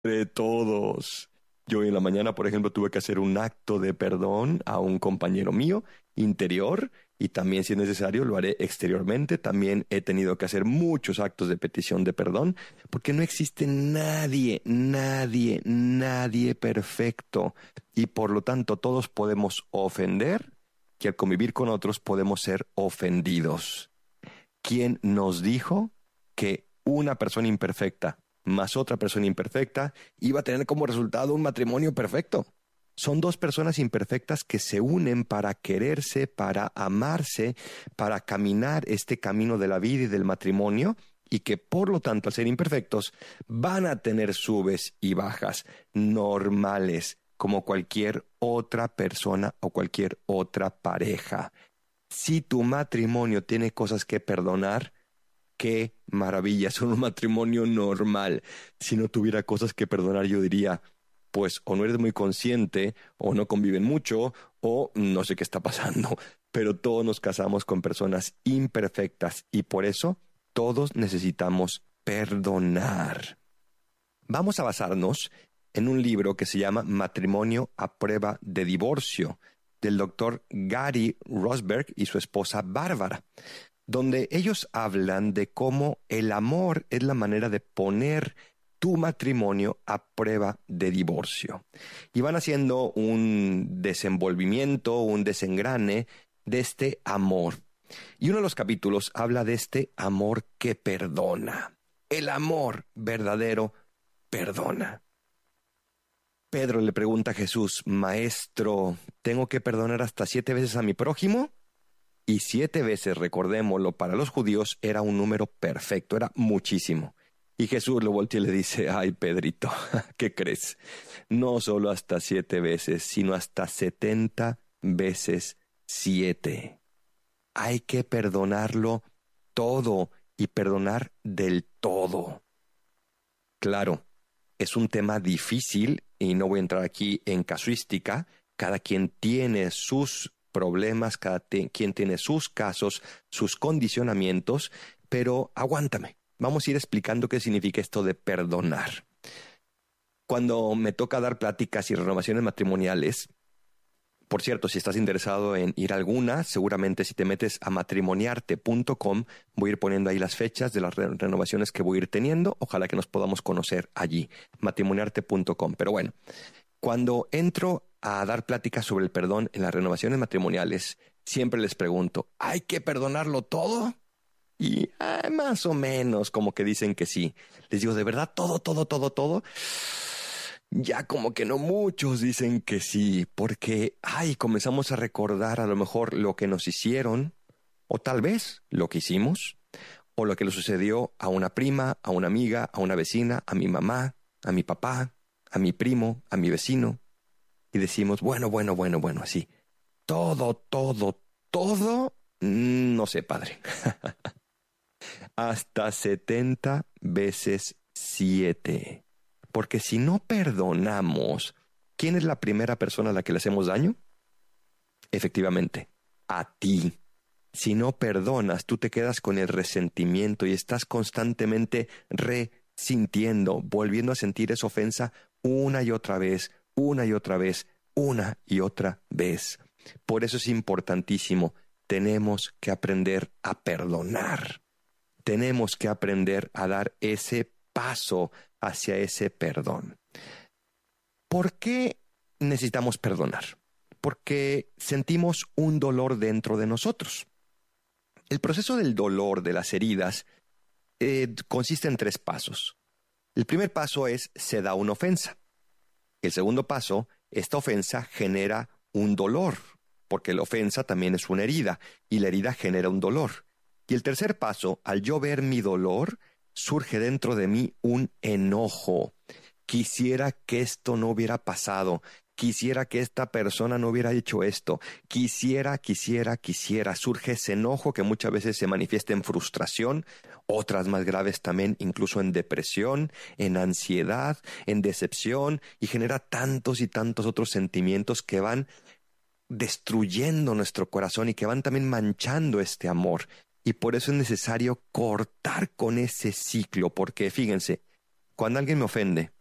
De todos. Yo hoy en la mañana, por ejemplo, tuve que hacer un acto de perdón a un compañero mío interior y también, si es necesario, lo haré exteriormente. También he tenido que hacer muchos actos de petición de perdón porque no existe nadie perfecto y por lo tanto todos podemos ofender y al convivir con otros podemos ser ofendidos. ¿Quién nos dijo que una persona imperfecta más otra persona imperfecta iba a tener como resultado un matrimonio perfecto? Son dos personas imperfectas que se unen para quererse, para amarse, para caminar este camino de la vida y del matrimonio, y que por lo tanto, al ser imperfectos, van a tener subes y bajas normales, como cualquier otra persona o cualquier otra pareja. Si tu matrimonio tiene cosas que perdonar, qué maravilla, son un matrimonio normal. Si no tuviera cosas que perdonar, yo diría, pues o no eres muy consciente, o no conviven mucho, o no sé qué está pasando. Pero todos nos casamos con personas imperfectas y por eso todos necesitamos perdonar. Vamos a basarnos en un libro que se llama Matrimonio a prueba de divorcio, del doctor Gary Rosberg y su esposa Bárbara, donde ellos hablan de cómo el amor es la manera de poner tu matrimonio a prueba de divorcio. Y van haciendo un desenvolvimiento, un desengrane de este amor. Y uno de los capítulos habla de este amor que perdona. El amor verdadero perdona. Pedro le pregunta a Jesús, Maestro, ¿tengo que perdonar hasta 7 veces a mi prójimo? Y 7 veces, recordémoslo, para los judíos era un número perfecto, era muchísimo. Y Jesús lo voltea y le dice, ay, Pedrito, ¿qué crees? No solo hasta 7 veces, sino hasta 70 veces 7. Hay que perdonarlo todo y perdonar del todo. Claro, es un tema difícil y no voy a entrar aquí en casuística. Cada quien tiene sus problemas, quien tiene sus casos, sus condicionamientos, pero aguántame. Vamos a ir explicando qué significa esto de perdonar. Cuando me toca dar pláticas y renovaciones matrimoniales, por cierto, si estás interesado en ir a alguna, seguramente si te metes a matrimoniarte.com, voy a ir poniendo ahí las fechas de las renovaciones que voy a ir teniendo. Ojalá que nos podamos conocer allí, matrimoniarte.com. Pero bueno, cuando entro a dar pláticas sobre el perdón en las renovaciones matrimoniales, siempre les pregunto, ¿hay que perdonarlo todo? Y más o menos como que dicen que sí. Les digo, ¿de verdad todo? Ya como que no muchos dicen que sí, porque, comenzamos a recordar a lo mejor lo que nos hicieron, o tal vez lo que hicimos, o lo que le sucedió a una prima, a una amiga, a una vecina, a mi mamá, a mi papá, a mi primo, a mi vecino. Y decimos, bueno, así. Todo, no sé, padre. Hasta 70 veces 7. Porque si no perdonamos, ¿quién es la primera persona a la que le hacemos daño? Efectivamente, a ti. Si no perdonas, tú te quedas con el resentimiento y estás constantemente resintiendo, volviendo a sentir esa ofensa una y otra vez. Por eso es importantísimo, tenemos que aprender a perdonar. Tenemos que aprender a dar ese paso hacia ese perdón. ¿Por qué necesitamos perdonar? Porque sentimos un dolor dentro de nosotros. El proceso del dolor de las heridas consiste en 3 pasos. El primer paso es, se da una ofensa. El segundo paso, esta ofensa genera un dolor, porque la ofensa también es una herida, y la herida genera un dolor. Y el tercer paso, al yo ver mi dolor, surge dentro de mí un enojo. Quisiera que esto no hubiera pasado. Quisiera que esta persona no hubiera hecho esto. Quisiera. Surge ese enojo que muchas veces se manifiesta en frustración, otras más graves también, incluso en depresión, en ansiedad, en decepción, y genera tantos y tantos otros sentimientos que van destruyendo nuestro corazón y que van también manchando este amor. Y por eso es necesario cortar con ese ciclo, porque fíjense, cuando alguien me ofende,